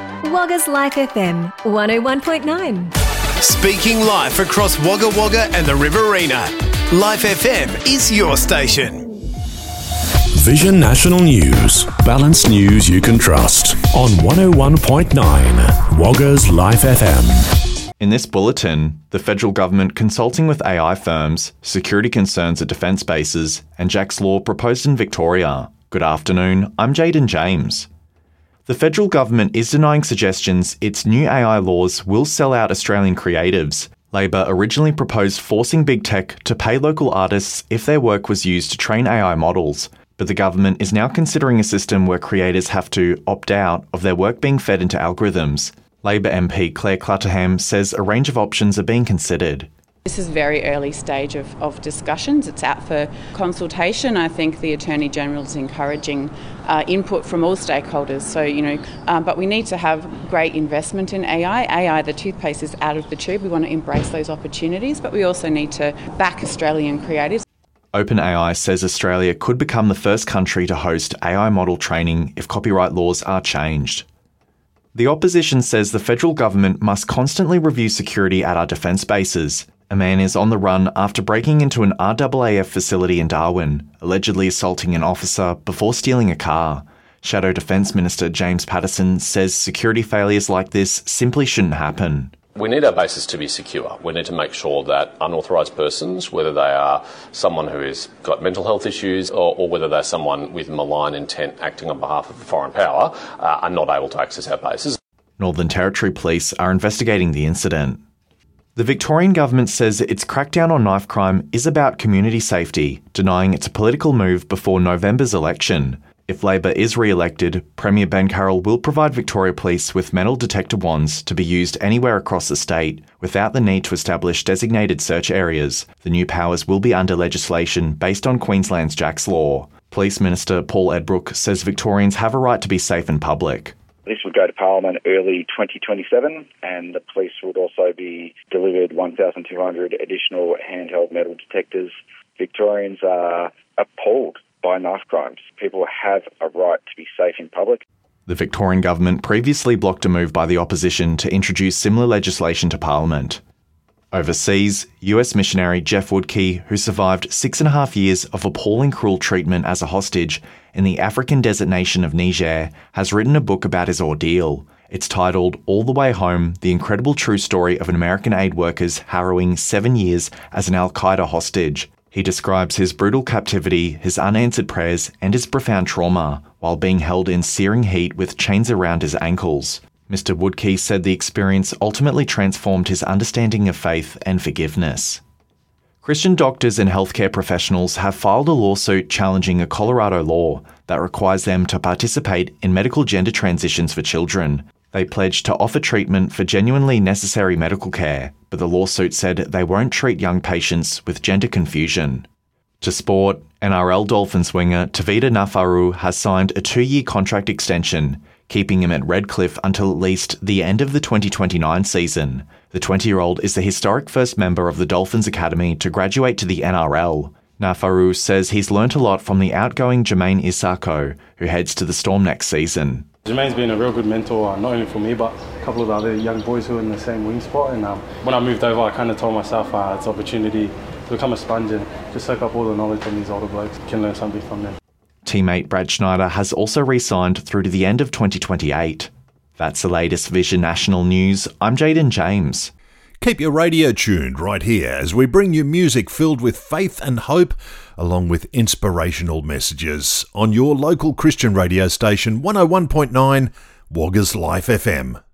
Wagga's Life FM 101.9. Speaking live across Wagga Wagga and the Riverina. Life FM is your station. Vision National News. Balanced news you can trust. On 101.9 Wagga's Life FM. In this bulletin, the federal government consulting with AI firms, security concerns at defence bases, and Jack's Law proposed in Victoria. Good afternoon, I'm Jaden James. The federal government is denying suggestions its new AI laws will sell out Australian creatives. Labor originally proposed forcing big tech to pay local artists if their work was used to train AI models, but the government is now considering a system where creators have to opt out of their work being fed into algorithms. Labor MP Claire Clutterham says a range of options are being considered. This is very early stage of discussions. It's out for consultation. I think the Attorney-General is encouraging input from all stakeholders. But we need to have great investment in AI. AI, the toothpaste, is out of the tube. We want to embrace those opportunities, but we also need to back Australian creatives. OpenAI says Australia could become the first country to host AI model training if copyright laws are changed. The opposition says the federal government must constantly review security at our defence bases. A man is on the run after breaking into an RAAF facility in Darwin, allegedly assaulting an officer before stealing a car. Shadow Defence Minister James Patterson says security failures like this simply shouldn't happen. We need our bases to be secure. We need to make sure that unauthorised persons, whether they are someone who has got mental health issues or whether they're someone with malign intent acting on behalf of a foreign power, are not able to access our bases. Northern Territory Police are investigating the incident. The Victorian government says its crackdown on knife crime is about community safety, denying it's a political move before November's election. If Labor is re-elected, Premier Ben Carroll will provide Victoria Police with metal detector wands to be used anywhere across the state, without the need to establish designated search areas. The new powers will be under legislation based on Queensland's Jack's Law. Police Minister Paul Edbrook says Victorians have a right to be safe in public. This would go to Parliament early 2027, and the police would also be delivered 1,200 additional handheld metal detectors. Victorians are appalled by knife crimes. People have a right to be safe in public. The Victorian government previously blocked a move by the opposition to introduce similar legislation to Parliament. Overseas, US missionary Jeff Woodkey, who survived 6.5 years of appalling cruel treatment as a hostage in the African desert nation of Niger, has written a book about his ordeal. It's titled All the Way Home, The Incredible True Story of an American Aid Worker's Harrowing 7 Years as an Al-Qaeda Hostage. He describes his brutal captivity, his unanswered prayers, and his profound trauma, while being held in searing heat with chains around his ankles. Mr. Woodkey said the experience ultimately transformed his understanding of faith and forgiveness. Christian doctors and healthcare professionals have filed a lawsuit challenging a Colorado law that requires them to participate in medical gender transitions for children. They pledged to offer treatment for genuinely necessary medical care, but the lawsuit said they won't treat young patients with gender confusion. To sport, NRL Dolphins winger Tavita Nafaru has signed a 2-year contract extension, keeping him at Redcliffe until at least the end of the 2029 season. The 20-year-old is the historic first member of the Dolphins Academy to graduate to the NRL. Nafaru says he's learnt a lot from the outgoing Jermaine Isako, who heads to the Storm next season. Jermaine's been a real good mentor, not only for me, but a couple of the other young boys who are in the same wing spot. And when I moved over, I kind of told myself it's an opportunity to become a sponge and just soak up all the knowledge from these older blokes. Can learn something from them. Teammate Brad Schneider has also re-signed through to the end of 2028. That's the latest Vision National News. I'm Jaden James. Keep your radio tuned right here as we bring you music filled with faith and hope, along with inspirational messages on your local Christian radio station 101.9 Wagga's Life FM.